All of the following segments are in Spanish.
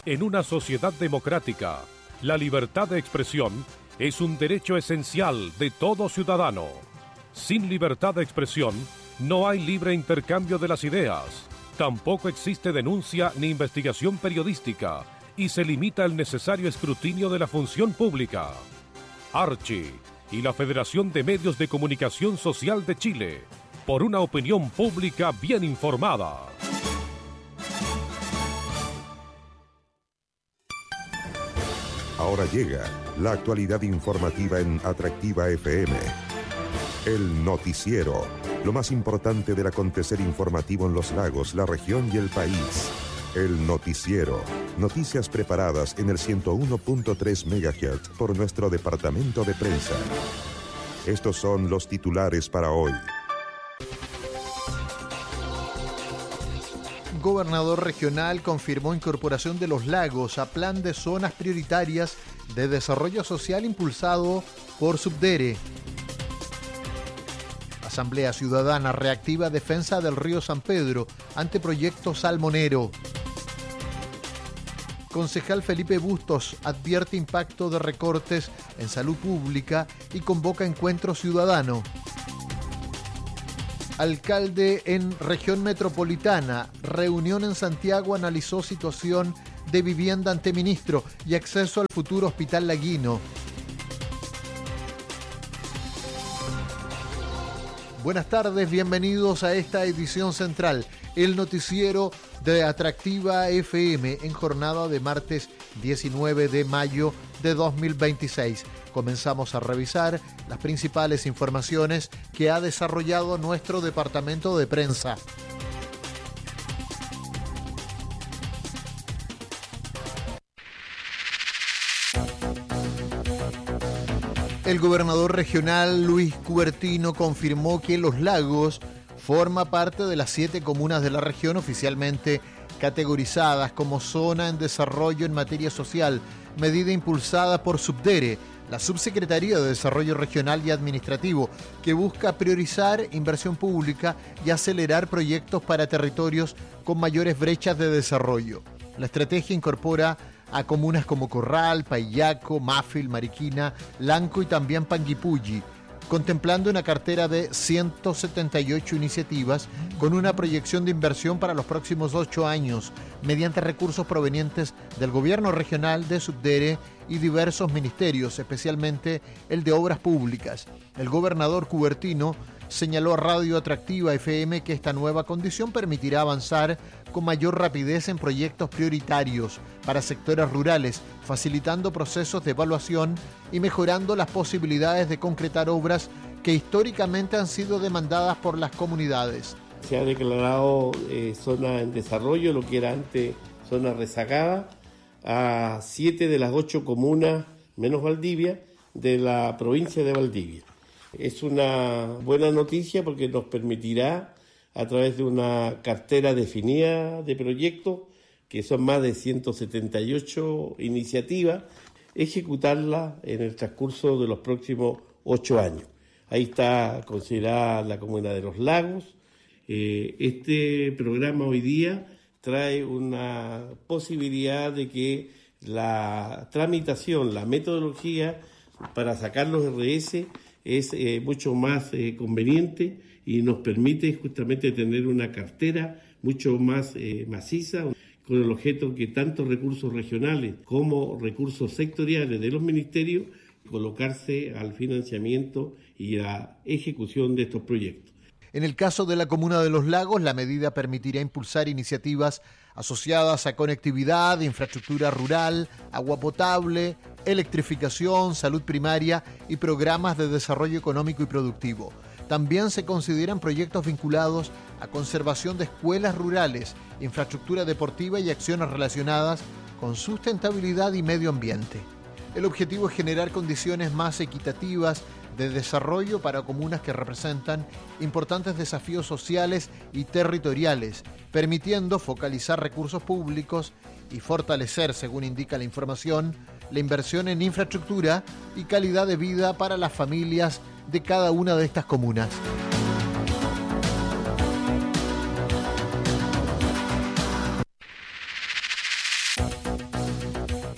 En una sociedad democrática, la libertad de expresión es un derecho esencial de todo ciudadano. Sin libertad de expresión, no hay libre intercambio de las ideas. Tampoco existe denuncia ni investigación periodística y se limita el necesario escrutinio de la función pública. Archi y la Federación de Medios de Comunicación Social de Chile, por una opinión pública bien informada. Ahora llega la actualidad informativa en Atractiva FM. El noticiero, lo más importante del acontecer informativo en los lagos, la región y el país. El noticiero, noticias preparadas en el 101.3 MHz por nuestro departamento de prensa. Estos son los titulares para hoy. Gobernador regional confirmó incorporación de los lagos a plan de zonas prioritarias de desarrollo social impulsado por Subdere. Asamblea Ciudadana reactiva defensa del río San Pedro ante proyecto salmonero. Concejal Felipe Bustos advierte impacto de recortes en salud pública y convoca encuentro ciudadano. Alcalde en región metropolitana, reunión en Santiago analizó situación de vivienda ante ministro y acceso al futuro hospital laguino. Buenas tardes, bienvenidos a esta edición central, el noticiero de Atractiva FM en jornada de martes 19 de mayo de 2026. Comenzamos a revisar las principales informaciones que ha desarrollado nuestro departamento de prensa. El gobernador regional Luis Cubertino confirmó que Los Lagos forma parte de las 7 comunas de la región oficialmente categorizadas como zona en desarrollo en materia social, medida impulsada por Subdere, la Subsecretaría de Desarrollo Regional y Administrativo, que busca priorizar inversión pública y acelerar proyectos para territorios con mayores brechas de desarrollo. La estrategia incorpora a comunas como Corral, Paillaco, Mafil, Mariquina, Lanco y también Panguipulli, contemplando una cartera de 178 iniciativas con una proyección de inversión para los próximos 8 años, mediante recursos provenientes del gobierno regional, de Subdere y diversos ministerios, especialmente el de Obras Públicas. El gobernador Cubertino señaló a Radio Atractiva FM que esta nueva condición permitirá avanzar con mayor rapidez en proyectos prioritarios para sectores rurales, facilitando procesos de evaluación y mejorando las posibilidades de concretar obras que históricamente han sido demandadas por las comunidades. Se ha declarado zona en desarrollo, lo que era antes zona rezagada, a 7 de las 8 comunas, menos Valdivia, de la provincia de Valdivia. Es una buena noticia porque nos permitirá, a través de una cartera definida de proyectos, que son más de 178 iniciativas, ejecutarla en el transcurso de los próximos 8 años. Ahí está considerada la comuna de Los Lagos. Este programa hoy día trae una posibilidad de que la tramitación, la metodología para sacar los RS es mucho más conveniente y nos permite justamente tener una cartera mucho más maciza, con el objeto que tanto recursos regionales como recursos sectoriales de los ministerios colocarse al financiamiento y a ejecución de estos proyectos. En el caso de la comuna de Los Lagos, la medida permitirá impulsar iniciativas asociadas a conectividad, infraestructura rural, agua potable, electrificación, salud primaria y programas de desarrollo económico y productivo. También se consideran proyectos vinculados a conservación de escuelas rurales, infraestructura deportiva y acciones relacionadas con sustentabilidad y medio ambiente. El objetivo es generar condiciones más equitativas de desarrollo para comunas que representan importantes desafíos sociales y territoriales, permitiendo focalizar recursos públicos y fortalecer, según indica la información, la inversión en infraestructura y calidad de vida para las familias de cada una de estas comunas.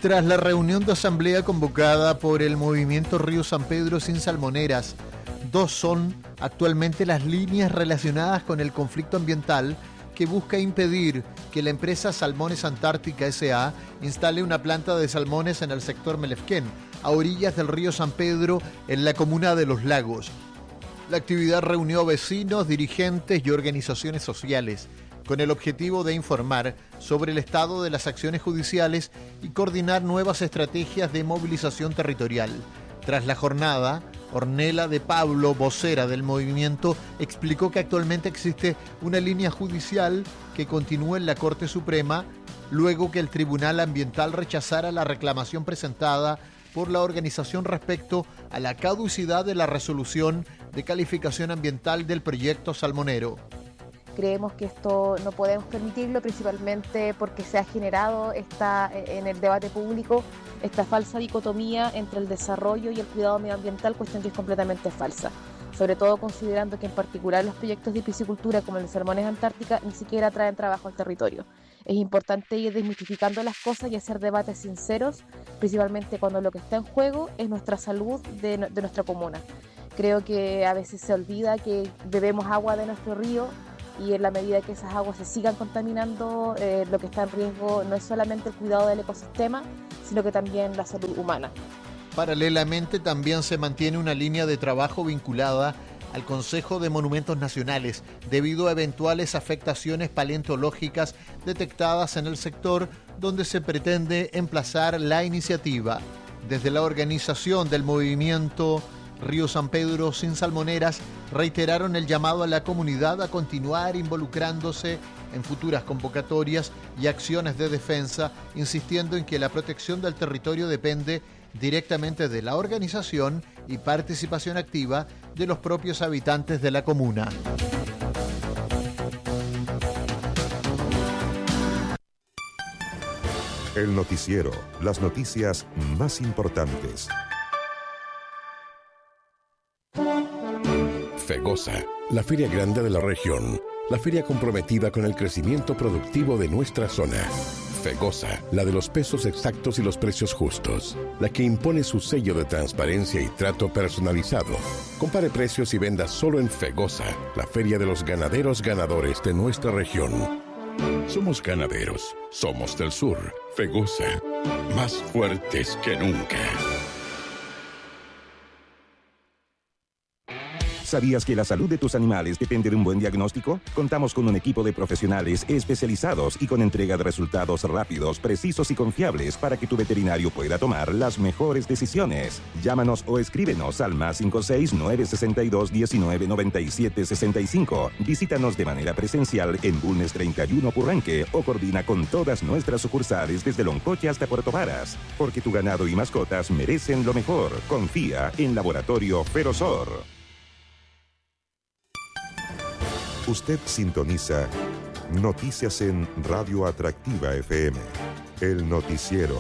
Tras la reunión de asamblea convocada por el movimiento Río San Pedro sin salmoneras, 2 son actualmente las líneas relacionadas con el conflicto ambiental que busca impedir que la empresa Salmones Antártica S.A. instale una planta de salmones en el sector Melefquén, a orillas del río San Pedro, en la comuna de Los Lagos. La actividad reunió vecinos, dirigentes y organizaciones sociales, con el objetivo de informar sobre el estado de las acciones judiciales y coordinar nuevas estrategias de movilización territorial. Tras la jornada, Ornella de Pablo, vocera del movimiento, explicó que actualmente existe una línea judicial que continúa en la Corte Suprema, luego que el Tribunal Ambiental rechazara la reclamación presentada por la organización respecto a la caducidad de la resolución de calificación ambiental del proyecto salmonero. Creemos que esto no podemos permitirlo, principalmente porque se ha generado en el debate público esta falsa dicotomía entre el desarrollo y el cuidado medioambiental, cuestión que es completamente falsa. Sobre todo considerando que en particular los proyectos de piscicultura como el de Salmones Antártica ni siquiera traen trabajo al territorio. Es importante ir desmitificando las cosas y hacer debates sinceros, principalmente cuando lo que está en juego es nuestra salud de nuestra comuna. Creo que a veces se olvida que bebemos agua de nuestro río, y en la medida que esas aguas se sigan contaminando, lo que está en riesgo no es solamente el cuidado del ecosistema, sino que también la salud humana. Paralelamente también se mantiene una línea de trabajo vinculada al Consejo de Monumentos Nacionales debido a eventuales afectaciones paleontológicas detectadas en el sector donde se pretende emplazar la iniciativa. Desde la organización del movimiento Río San Pedro sin salmoneras reiteraron el llamado a la comunidad a continuar involucrándose en futuras convocatorias y acciones de defensa, insistiendo en que la protección del territorio depende directamente de la organización y participación activa de los propios habitantes de la comuna. El noticiero, las noticias más importantes. FEGOSA, la feria grande de la región, la feria comprometida con el crecimiento productivo de nuestra zona. FEGOSA, la de los pesos exactos y los precios justos, la que impone su sello de transparencia y trato personalizado. Compare precios y venda solo en FEGOSA, la feria de los ganaderos ganadores de nuestra región. Somos ganaderos, somos del sur. FEGOSA, más fuertes que nunca. ¿Sabías que la salud de tus animales depende de un buen diagnóstico? Contamos con un equipo de profesionales especializados y con entrega de resultados rápidos, precisos y confiables para que tu veterinario pueda tomar las mejores decisiones. Llámanos o escríbenos al +56 962 19 97 65. Visítanos de manera presencial en Bulnes 31 Purranque o coordina con todas nuestras sucursales desde Loncoche hasta Puerto Varas. Porque tu ganado y mascotas merecen lo mejor. Confía en Laboratorio Ferozor. Usted sintoniza Noticias en Radio Atractiva FM, el noticiero.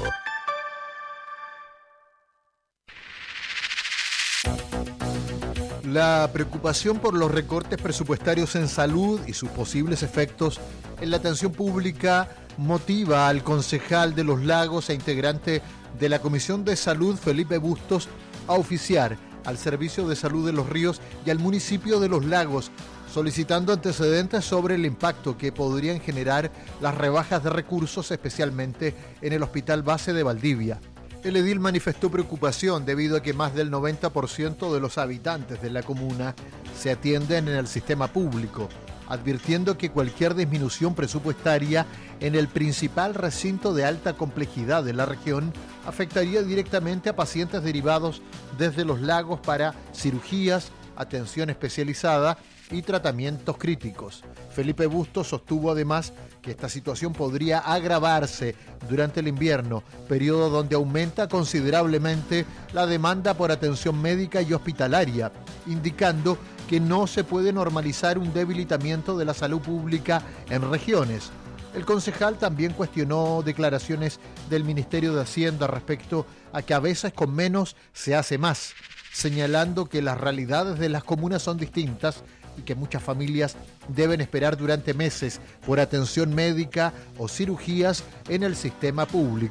La preocupación por los recortes presupuestarios en salud y sus posibles efectos en la atención pública motiva al concejal de Los Lagos e integrante de la Comisión de Salud, Felipe Bustos, a oficiar al Servicio de Salud de Los Ríos y al municipio de Los Lagos, solicitando antecedentes sobre el impacto que podrían generar las rebajas de recursos, especialmente en el Hospital Base de Valdivia. El edil manifestó preocupación debido a que más del 90% de los habitantes de la comuna se atienden en el sistema público, advirtiendo que cualquier disminución presupuestaria en el principal recinto de alta complejidad de la región afectaría directamente a pacientes derivados desde Los Lagos para cirugías, atención especializada y tratamientos críticos. Felipe Bustos sostuvo además que esta situación podría agravarse durante el invierno, periodo donde aumenta considerablemente la demanda por atención médica y hospitalaria, indicando que no se puede normalizar un debilitamiento de la salud pública en regiones. El concejal también cuestionó declaraciones del Ministerio de Hacienda respecto a que a veces con menos se hace más, señalando que las realidades de las comunas son distintas y que muchas familias deben esperar durante meses por atención médica o cirugías en el sistema público.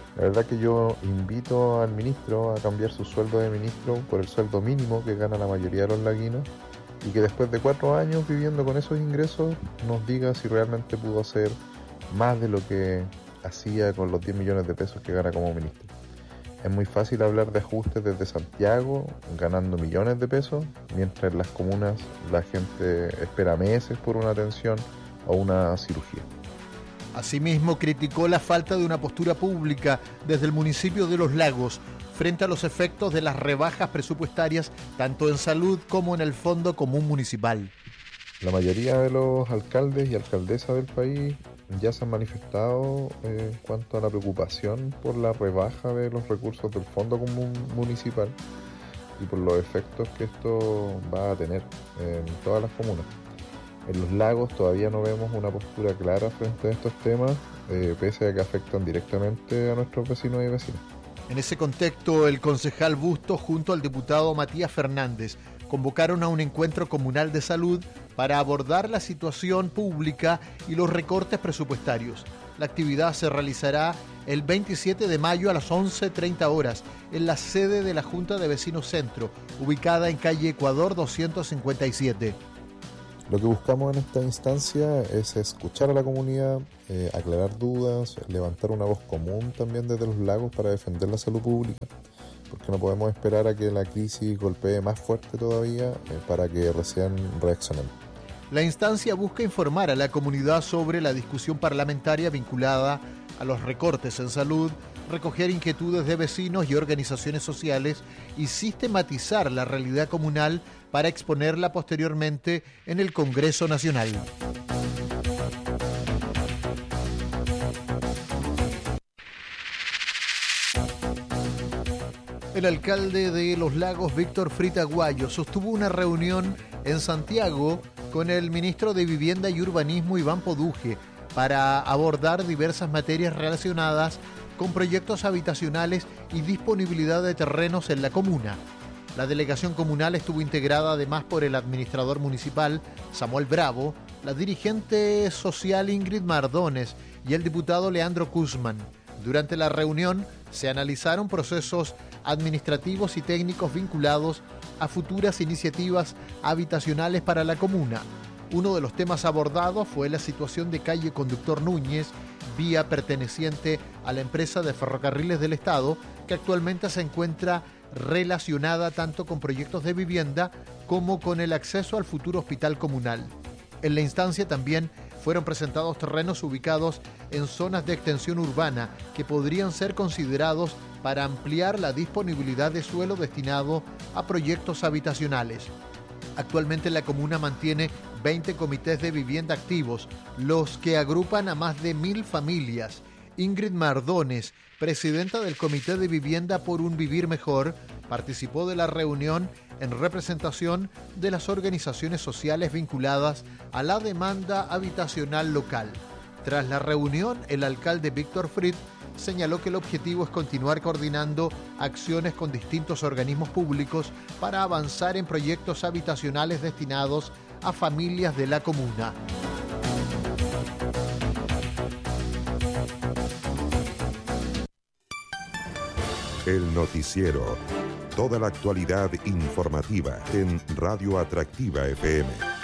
La verdad que yo invito al ministro a cambiar su sueldo de ministro por el sueldo mínimo que gana la mayoría de los laguinos y que después de 4 años viviendo con esos ingresos nos diga si realmente pudo hacer más de lo que hacía con los 10 millones de pesos que gana como ministro. Es muy fácil hablar de ajustes desde Santiago, ganando millones de pesos, mientras en las comunas la gente espera meses por una atención o una cirugía. Asimismo, criticó la falta de una postura pública desde el municipio de Los Lagos frente a los efectos de las rebajas presupuestarias tanto en salud como en el Fondo Común Municipal. La mayoría de los alcaldes y alcaldesas del país ya se han manifestado en cuanto a la preocupación por la rebaja de los recursos del Fondo Común Municipal y por los efectos que esto va a tener en todas las comunas. En Los Lagos todavía no vemos una postura clara frente a estos temas, pese a que afectan directamente a nuestros vecinos y vecinas. En ese contexto, el concejal Bustos junto al diputado Matías Fernández convocaron a un encuentro comunal de salud para abordar la situación pública y los recortes presupuestarios. La actividad se realizará el 27 de mayo a las 11:30 horas en la sede de la Junta de Vecinos Centro, ubicada en calle Ecuador 257. Lo que buscamos en esta instancia es escuchar a la comunidad, aclarar dudas, levantar una voz común también desde Los Lagos para defender la salud pública, porque no podemos esperar a que la crisis golpee más fuerte todavía para que recién reaccionemos. La instancia busca informar a la comunidad sobre la discusión parlamentaria vinculada a los recortes en salud, recoger inquietudes de vecinos y organizaciones sociales y sistematizar la realidad comunal para exponerla posteriormente en el Congreso Nacional. El alcalde de Los Lagos, Víctor Frit Aguayo, sostuvo una reunión en Santiago con el ministro de Vivienda y Urbanismo, Iván Poduje, para abordar diversas materias relacionadas con proyectos habitacionales y disponibilidad de terrenos en la comuna. La delegación comunal estuvo integrada además por el administrador municipal, Samuel Bravo, la dirigente social Ingrid Mardones y el diputado Leandro Guzmán. Durante la reunión se analizaron procesos administrativos y técnicos vinculados a futuras iniciativas habitacionales para la comuna. Uno de los temas abordados fue la situación de calle Conductor Núñez, vía perteneciente a la empresa de ferrocarriles del Estado, que actualmente se encuentra relacionada tanto con proyectos de vivienda como con el acceso al futuro hospital comunal. En la instancia también fueron presentados terrenos ubicados en zonas de extensión urbana que podrían ser considerados para ampliar la disponibilidad de suelo destinado a proyectos habitacionales. Actualmente la comuna mantiene 20 comités de vivienda activos, los que agrupan a más de 1.000 familias. Ingrid Mardones, presidenta del Comité de Vivienda por un Vivir Mejor, participó de la reunión en representación de las organizaciones sociales vinculadas a la demanda habitacional local. Tras la reunión, el alcalde Víctor Frit señaló que el objetivo es continuar coordinando acciones con distintos organismos públicos para avanzar en proyectos habitacionales destinados a familias de la comuna. El noticiero. Toda la actualidad informativa en Radio Atractiva FM.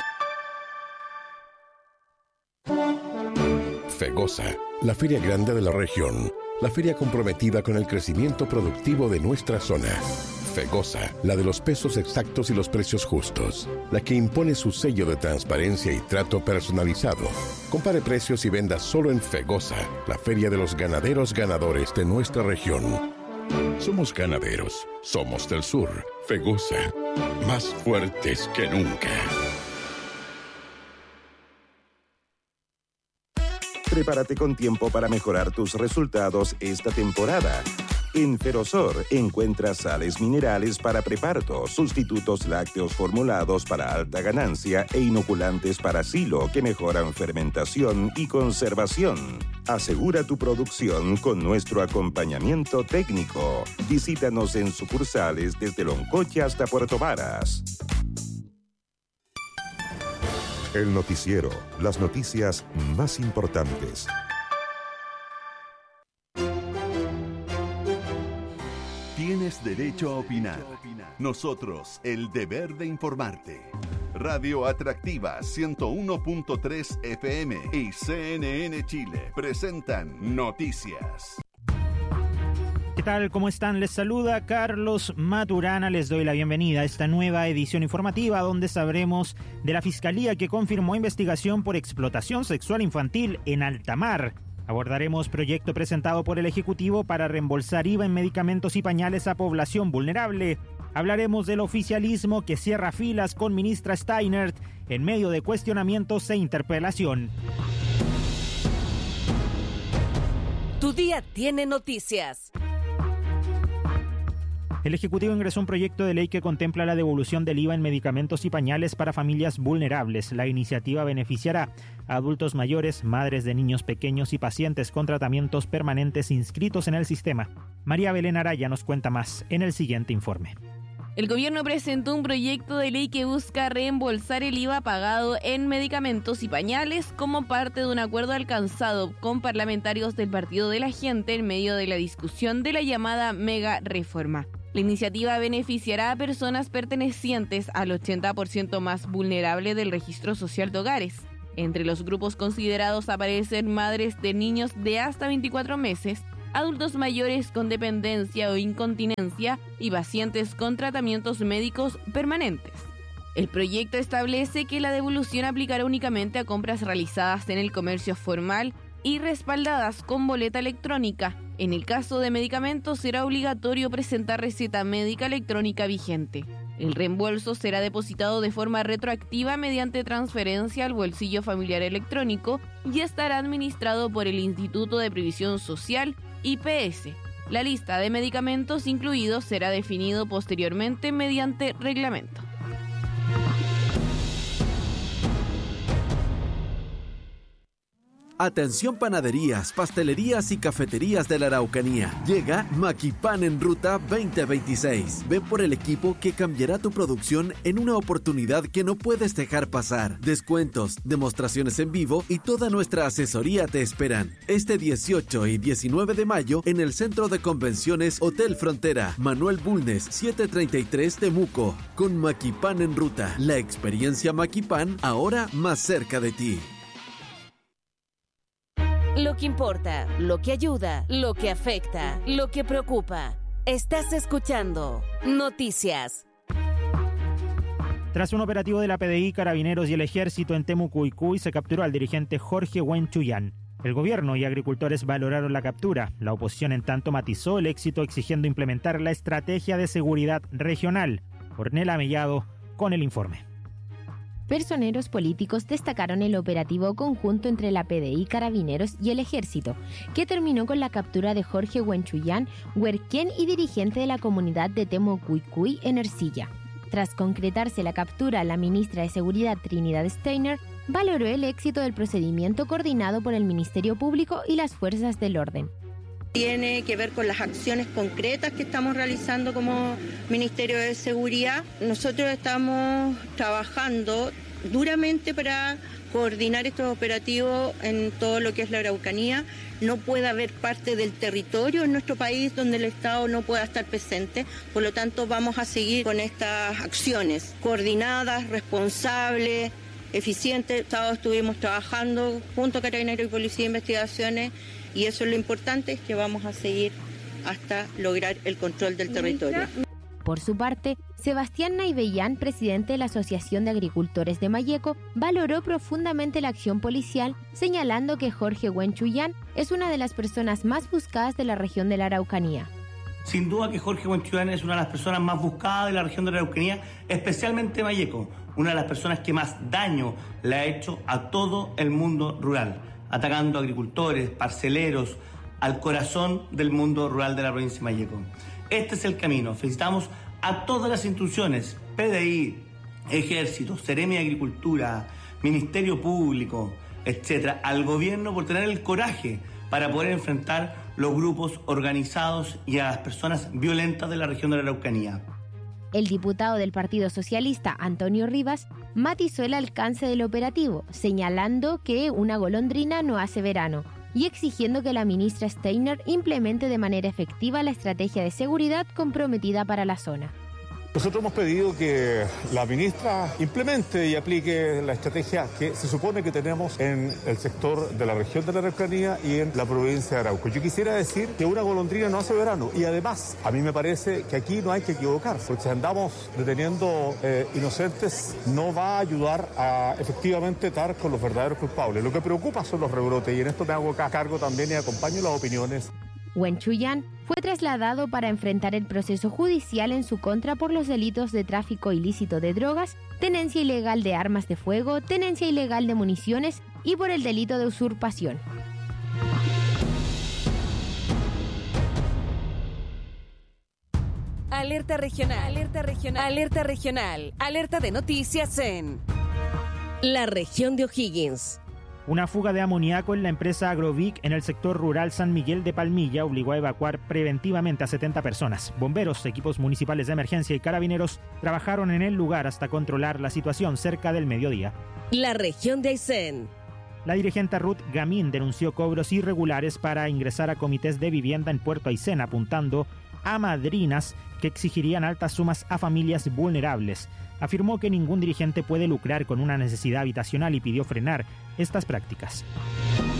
Fegosa, la feria grande de la región. La feria comprometida con el crecimiento productivo de nuestra zona. Fegosa, la de los pesos exactos y los precios justos. La que impone su sello de transparencia y trato personalizado. Compare precios y venda solo en Fegosa, la feria de los ganaderos ganadores de nuestra región. Somos ganaderos, somos del sur. Fegosa, más fuertes que nunca. Prepárate con tiempo para mejorar tus resultados esta temporada. En Ferosor encuentras sales minerales para preparto, sustitutos lácteos formulados para alta ganancia e inoculantes para silo que mejoran fermentación y conservación. Asegura tu producción con nuestro acompañamiento técnico. Visítanos en sucursales desde Loncoche hasta Puerto Varas. El noticiero, las noticias más importantes. Tienes derecho a opinar. Nosotros, el deber de informarte. Radio Atractiva 101.3 FM y CNN Chile presentan Noticias. ¿Qué tal? ¿Cómo están? Les saluda Carlos Maturana. Les doy la bienvenida a esta nueva edición informativa donde sabremos de la Fiscalía que confirmó investigación por explotación sexual infantil en alta mar. Abordaremos proyecto presentado por el Ejecutivo para reembolsar IVA en medicamentos y pañales a población vulnerable. Hablaremos del oficialismo que cierra filas con ministra Steinert en medio de cuestionamientos e interpelación. Tu día tiene noticias. El Ejecutivo ingresó un proyecto de ley que contempla la devolución del IVA en medicamentos y pañales para familias vulnerables. La iniciativa beneficiará a adultos mayores, madres de niños pequeños y pacientes con tratamientos permanentes inscritos en el sistema. María Belén Araya nos cuenta más en el siguiente informe. El gobierno presentó un proyecto de ley que busca reembolsar el IVA pagado en medicamentos y pañales como parte de un acuerdo alcanzado con parlamentarios del Partido de la Gente en medio de la discusión de la llamada mega reforma. La iniciativa beneficiará a personas pertenecientes al 80% más vulnerable del registro social de hogares. Entre los grupos considerados aparecen madres de niños de hasta 24 meses, adultos mayores con dependencia o incontinencia y pacientes con tratamientos médicos permanentes. El proyecto establece que la devolución aplicará únicamente a compras realizadas en el comercio formal y respaldadas con boleta electrónica. En el caso de medicamentos será obligatorio presentar receta médica electrónica vigente. El reembolso será depositado de forma retroactiva mediante transferencia al bolsillo familiar electrónico y estará administrado por el Instituto de Previsión Social, IPS. La lista de medicamentos incluidos será definido posteriormente mediante reglamento. Atención panaderías, pastelerías y cafeterías de la Araucanía. Llega Maquipan en Ruta 2026. Ven por el equipo que cambiará tu producción en una oportunidad que no puedes dejar pasar. Descuentos, demostraciones en vivo y toda nuestra asesoría te esperan. Este 18 y 19 de mayo en el Centro de Convenciones Hotel Frontera, Manuel Bulnes, 733 Temuco. Con Maquipan en Ruta, la experiencia Maquipan ahora más cerca de ti. Lo que importa, lo que ayuda, lo que afecta, lo que preocupa. Estás escuchando Noticias. Tras un operativo de la PDI, Carabineros y el Ejército en Temuco se capturó al dirigente Jorge Huenchuyán. El gobierno y agricultores valoraron la captura. La oposición, en tanto, matizó el éxito exigiendo implementar la estrategia de seguridad regional. Ornella Mellado con el informe. Personeros políticos destacaron el operativo conjunto entre la PDI, Carabineros y el Ejército, que terminó con la captura de Jorge Huenchuyán, huerquén y dirigente de la comunidad de Temucuicuy en Ercilla. Tras concretarse la captura, la ministra de Seguridad, Trinidad Steiner, valoró el éxito del procedimiento coordinado por el Ministerio Público y las fuerzas del orden. Tiene que ver con las acciones concretas que estamos realizando como Ministerio de Seguridad. Nosotros estamos trabajando duramente para coordinar estos operativos en todo lo que es la Araucanía. No puede haber parte del territorio en nuestro país donde el Estado no pueda estar presente. Por lo tanto, vamos a seguir con estas acciones coordinadas, responsables, eficientes. El sábado estuvimos trabajando junto a Carabineros y Policía de Investigaciones. Y eso es lo importante, es que vamos a seguir hasta lograr el control del territorio. Por su parte, Sebastián Naibellán, presidente de la Asociación de Agricultores de Malleco, valoró profundamente la acción policial, señalando que Jorge Huenchuyán es una de las personas más buscadas de la región de la Araucanía. Sin duda que Jorge Huenchuyán es una de las personas más buscadas de la región de la Araucanía, especialmente Malleco, una de las personas que más daño le ha hecho a todo el mundo rural, atacando a agricultores, parceleros, al corazón del mundo rural de la provincia de Malleco. Este es el camino. Felicitamos a todas las instituciones, PDI, Ejército, Seremi de Agricultura, Ministerio Público, etcétera, al gobierno por tener el coraje para poder enfrentar los grupos organizados y a las personas violentas de la región de la Araucanía. El diputado del Partido Socialista, Antonio Rivas, matizó el alcance del operativo, señalando que una golondrina no hace verano. y exigiendo que la ministra Steiner implemente de manera efectiva la estrategia de seguridad comprometida para la zona. Nosotros hemos pedido que la ministra implemente y aplique la estrategia que se supone que tenemos en el sector de la región de la Araucanía y en la provincia de Arauco. Yo quisiera decir que una golondrina no hace verano y además a mí me parece que aquí no hay que equivocarse, porque si andamos deteniendo inocentes no va a ayudar a efectivamente dar con los verdaderos culpables. Lo que preocupa son los rebrotes y en esto me hago cargo también y acompaño las opiniones. Wen Chuyan fue trasladado para enfrentar el proceso judicial en su contra por los delitos de tráfico ilícito de drogas, tenencia ilegal de armas de fuego, tenencia ilegal de municiones y por el delito de usurpación. Alerta regional, alerta regional, alerta regional, alerta de noticias en la región de O'Higgins. Una fuga de amoníaco en la empresa Agrovic en el sector rural San Miguel de Palmilla obligó a evacuar preventivamente a 70 personas. Bomberos, equipos municipales de emergencia y carabineros trabajaron en el lugar hasta controlar la situación cerca del mediodía. La región de Aysén. La dirigente Ruth Gamín denunció cobros irregulares para ingresar a comités de vivienda en Puerto Aysén, apuntando a madrinas que exigirían altas sumas a familias vulnerables. Afirmó que ningún dirigente puede lucrar con una necesidad habitacional y pidió frenar estas prácticas.